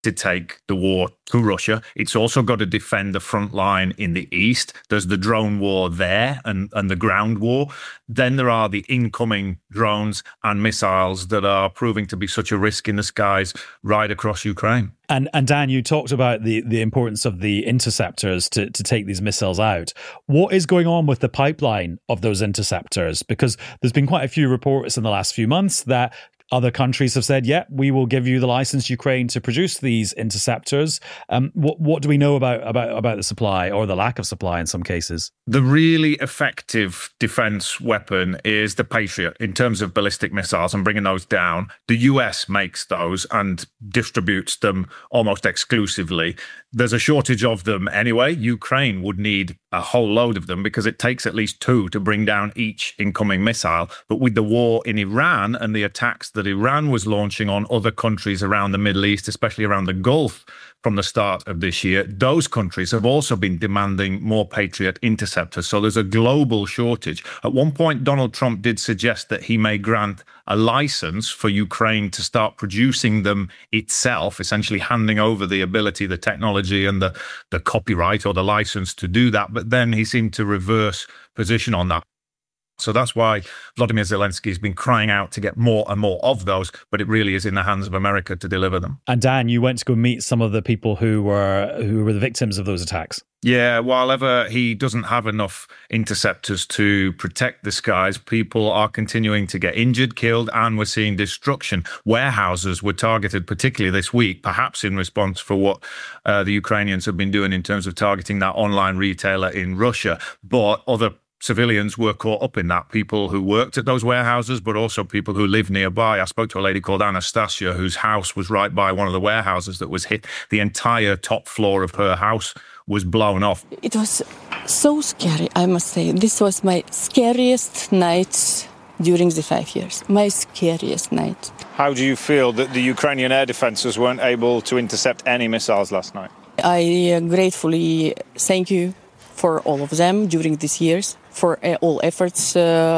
to take the war to Russia. It's also got to defend the front line in the east. There's the drone war there and the ground war. Then there are the incoming drones and missiles that are proving to be such a risk in the skies right across Ukraine. And Dan, you talked about the importance of the interceptors to take these missiles out. What is going on with the pipeline of those interceptors? Because there's been quite a few reports in the last few months that other countries have said, yeah, we will give you the license, Ukraine, to produce these interceptors. What do we know about the supply or the lack of supply in some cases? The really effective defense weapon is the Patriot in terms of ballistic missiles and bringing those down. The US makes those and distributes them almost exclusively. There's a shortage of them anyway. Ukraine would need a whole load of them because it takes at least 2 to bring down each incoming missile. But with the war in Iran and the attacks that Iran was launching on other countries around the Middle East, especially around the Gulf from the start of this year, those countries have also been demanding more Patriot interceptors. So there's a global shortage. At one point, Donald Trump did suggest that he may grant a license for Ukraine to start producing them itself, essentially handing over the ability, the technology and the copyright or the license to do that. But then he seemed to reverse position on that. So that's why Vladimir Zelensky has been crying out to get more and more of those, but it really is in the hands of America to deliver them. And Dan, you went to go meet some of the people who were the victims of those attacks. Yeah, while ever he doesn't have enough interceptors to protect the skies, people are continuing to get injured, killed, and we're seeing destruction. Warehouses were targeted, particularly this week, perhaps in response for what the Ukrainians have been doing in terms of targeting that online retailer in Russia. But other civilians were caught up in that, people who worked at those warehouses, but also people who live nearby. I spoke to a lady called Anastasia, whose house was right by one of the warehouses that was hit. The entire top floor of her house was blown off. It was so scary, I must say. This was my scariest night during the 5 years. My scariest night. How do you feel that the Ukrainian air defenses weren't able to intercept any missiles last night? I gratefully thank you for all of them during these years, for all efforts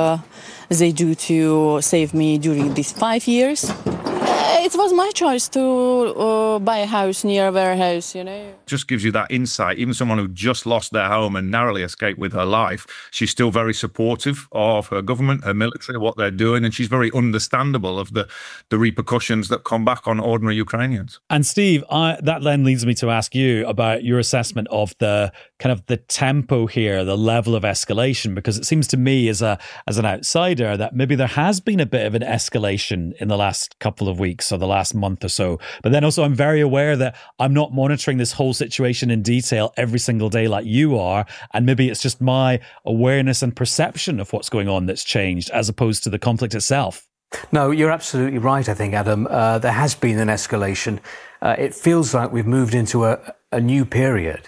they do to save me during these 5 years. It was my choice to buy a house near a warehouse, Just gives you that insight. Even someone who just lost their home and narrowly escaped with her life, she's still very supportive of her government, her military, what they're doing, and she's very understandable of the repercussions that come back on ordinary Ukrainians. And Steve, that then leads me to ask you about your assessment of the kind of the tempo here, the level of escalation, because it seems to me as an outsider that maybe there has been a bit of an escalation in the last couple of weeks or the last month or so. But then also I'm very aware that I'm not monitoring this whole situation in detail every single day like you are. And maybe it's just my awareness and perception of what's going on that's changed as opposed to the conflict itself. No, you're absolutely right, I think, Adam. There has been an escalation. It feels like we've moved into a new period.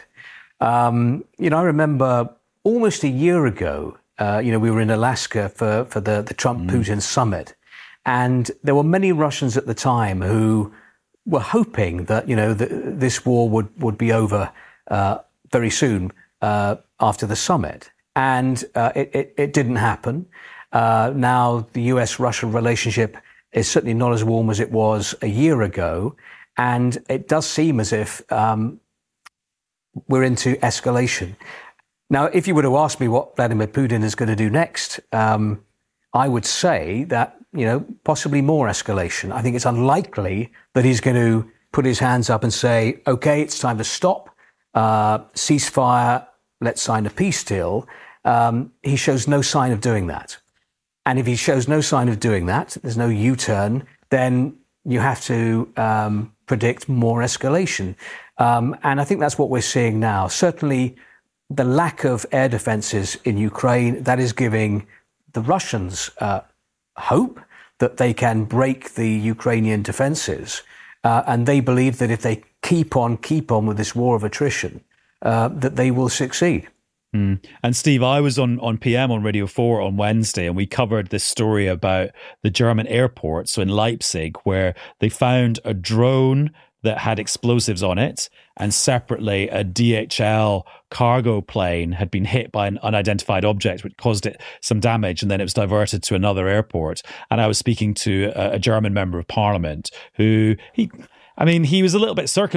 I remember almost a year ago, we were in Alaska for the Trump-Putin summit. And there were many Russians at the time who were hoping that, this war would be over very soon after the summit. And it didn't happen. Now, the US-Russia relationship is certainly not as warm as it was a year ago. And it does seem as if we're into escalation. Now, if you were to ask me what Vladimir Putin is going to do next, I would say that, possibly more escalation. I think it's unlikely that he's going to put his hands up and say, okay, it's time to stop, ceasefire, let's sign a peace deal. He shows no sign of doing that. And if he shows no sign of doing that, there's no U-turn, then you have to predict more escalation. And I think that's what we're seeing now. Certainly, the lack of air defenses in Ukraine, that is giving the Russians hope that they can break the Ukrainian defenses. And they believe that if they keep on with this war of attrition, that they will succeed. And Steve, I was on PM on Radio 4 on Wednesday, and we covered this story about the German airport, so in Leipzig, where they found a drone that had explosives on it, and separately a DHL cargo plane had been hit by an unidentified object which caused it some damage, and then it was diverted to another airport. And I was speaking to a German member of parliament who I mean, he was a little bit circumspect